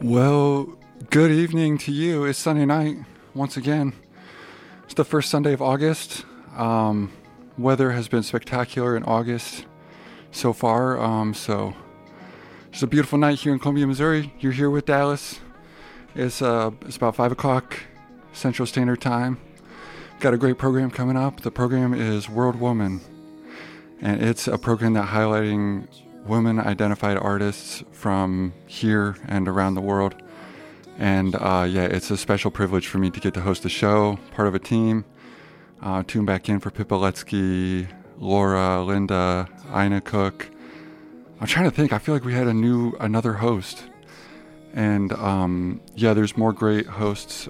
Well, good evening to you. It's Sunday night once again. It's the first Sunday of August. Weather has been spectacular in August so far. So it's a beautiful night here in Columbia, Missouri. You're here with Dallas. It's about 5 o'clock Central Standard Time. Got a great program coming up. The program is World Woman, and it's a program that highlighting women-identified artists from here and around the world. And it's a special privilege for me to get to host the show, part of a team. Tune back in for Pippa Letsky, Laura, Linda, Ina Cook. I'm trying to think. I feel like we had another host. And there's more great hosts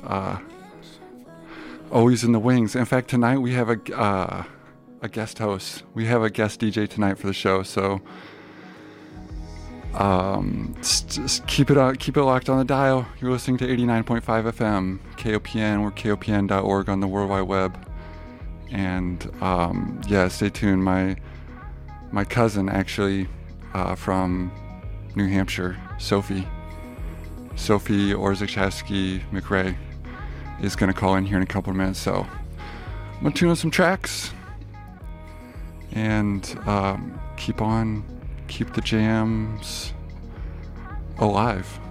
always in the wings. In fact, tonight we have a guest host. We have a guest DJ tonight for the show. So just keep it locked on the dial. You're listening to 89.5 FM, KOPN, or KOPN.org on the World Wide Web. And stay tuned. My cousin, actually, from New Hampshire, Sophie Orzechowski McRae, is going to call in here in a couple of minutes. So I'm going to tune on some tracks and keep the jams alive.